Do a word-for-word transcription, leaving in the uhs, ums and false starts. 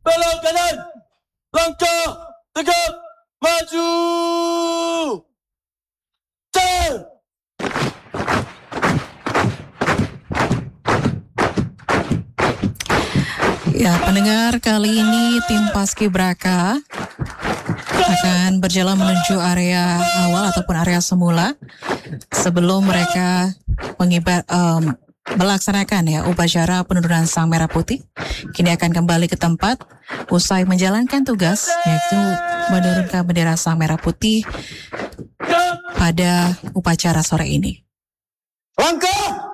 belok kanan, langkah tegap maju. Cek. Ya, pendengar, kali ini tim Paskibraka akan berjalan menuju area awal ataupun area semula sebelum mereka mengibar um, melaksanakan ya upacara penurunan Sang Merah Putih. Kini akan kembali ke tempat usai menjalankan tugas, yaitu menurunkan bendera Sang Merah Putih pada upacara sore ini. Langkah